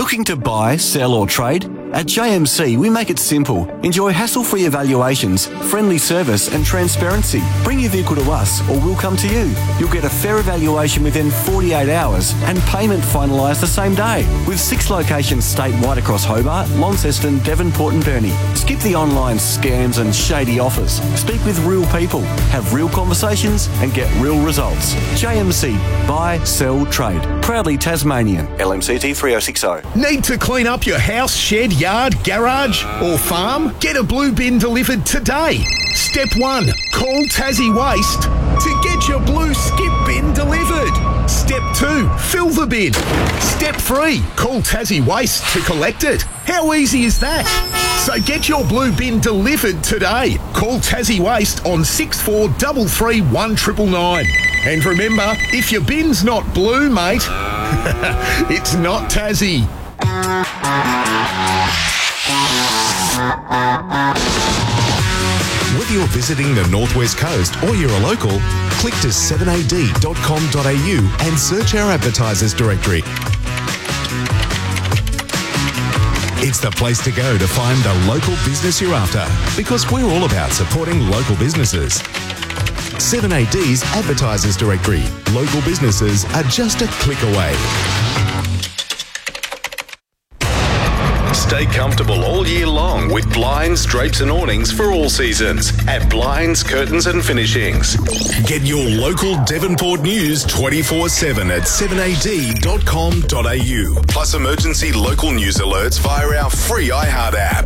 Looking to buy, sell or trade? At JMC, we make it simple. Enjoy hassle-free evaluations, friendly service and transparency. Bring your vehicle to us or we'll come to you. You'll get a fair evaluation within 48 hours and payment finalised the same day. With 6 locations statewide across Hobart, Launceston, Devonport and Burnie. Skip the online scams and shady offers. Speak with real people, have real conversations and get real results. JMC, buy, sell, trade. Proudly Tasmanian. LMCT 3060. Need to clean up your house, shed, yard, garage or farm? Get a blue bin delivered today. Step 1. Call Tassie Waste to get your blue skip bin delivered. Step 2. Fill the bin. Step 3. Call Tassie Waste to collect it. How easy is that? So get your blue bin delivered today. Call Tassie Waste on 6433 1999. And remember, if your bin's not blue, mate, it's not Tassie. Whether you're visiting the Northwest Coast or you're a local, click to 7ad.com.au and search our advertisers directory. It's the place to go to find the local business you're after, because we're all about supporting local businesses. 7AD's advertisers directory. Local businesses are just a click away. Stay comfortable all year long with blinds, drapes and awnings for all seasons at Blinds, Curtains and Finishings. Get your local Devonport news 24/7 at 7ad.com.au. Plus emergency local news alerts via our free iHeart app.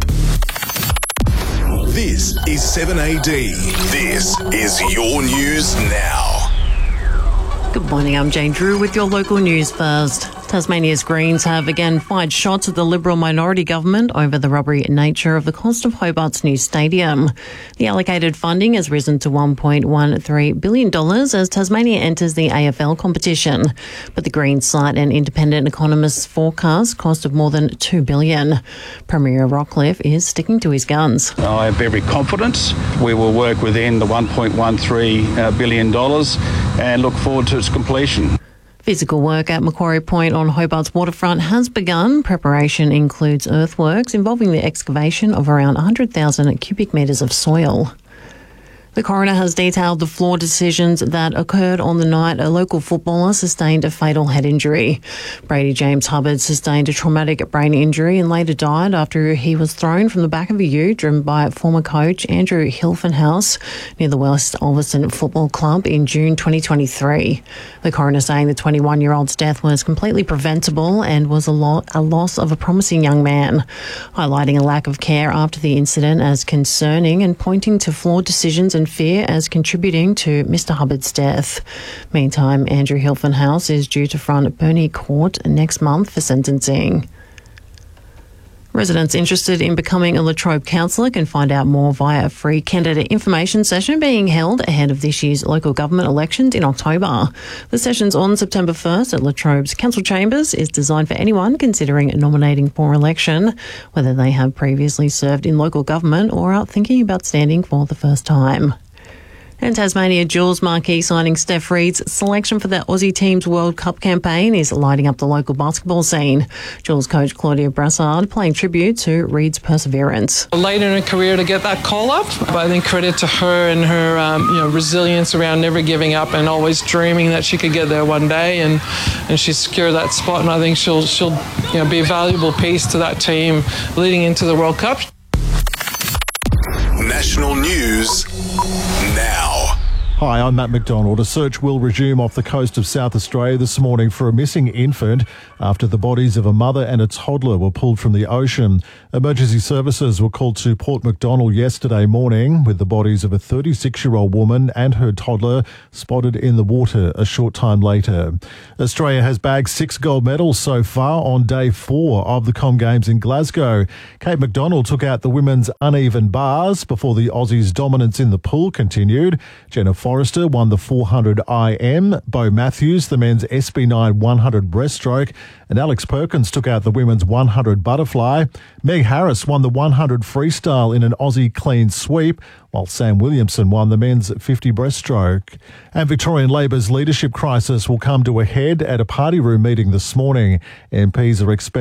This is 7AD. This is your news now. Good morning, I'm Jane Drew with your local news first. Tasmania's Greens have again fired shots at the Liberal minority government over the rubbery nature of the cost of Hobart's new stadium. The allocated funding has risen to $1.13 billion as Tasmania enters the AFL competition. But the Greens cite an independent economist's forecast cost of more than $2 billion. Premier Rockcliffe is sticking to his guns. I have every confidence we will work within the $1.13 billion and look forward to its completion. Physical work at Macquarie Point on Hobart's waterfront has begun. Preparation includes earthworks involving the excavation of around 100,000 cubic metres of soil. The coroner has detailed the flawed decisions that occurred on the night a local footballer sustained a fatal head injury. Brady James Hubbard sustained a traumatic brain injury and later died after he was thrown from the back of a ute driven by former coach Andrew Hilfenhaus near the West Ulverstone Football Club in June 2023. The coroner saying the 21-year-old's death was completely preventable and was a loss of a promising young man, highlighting a lack of care after the incident as concerning and pointing to flawed decisions and fear as contributing to Mr Hubbard's death. Meantime, Andrew Hilfenhaus is due to front Burnie Court next month for sentencing. Residents interested in becoming a Latrobe councillor can find out more via a free candidate information session being held ahead of this year's local government elections in October. The session's on September 1st at Latrobe's Council Chambers is designed for anyone considering nominating for election, whether they have previously served in local government or are thinking about standing for the first time. And Tasmania Jules marquee signing Steph Reid's selection for the Aussie team's World Cup campaign is lighting up the local basketball scene. Jules coach Claudia Brassard paying tribute to Reid's perseverance. Late in her career to get that call up, but I think credit to her and her resilience around never giving up and always dreaming that she could get there one day, and she secured that spot, and I think she'll be a valuable piece to that team leading into the World Cup. National news now. Hi, I'm Matt McDonald. A search will resume off the coast of South Australia this morning for a missing infant after the bodies of a mother and a toddler were pulled from the ocean. Emergency services were called to Port Macdonald yesterday morning with the bodies of a 36-year-old woman and her toddler spotted in the water a short time later. Australia has bagged 6 gold medals so far on day 4 of the Com Games in Glasgow. Kate McDonald took out the women's uneven bars before the Aussies' dominance in the pool continued. Jenna Forrester won the 400 IM, Bo Matthews the men's SB9 100 breaststroke, and Alex Perkins took out the women's 100 butterfly. Meg Harris won the 100 freestyle in an Aussie clean sweep, while Sam Williamson won the men's 50 breaststroke. And Victorian Labor's leadership crisis will come to a head at a party room meeting this morning. MPs are expected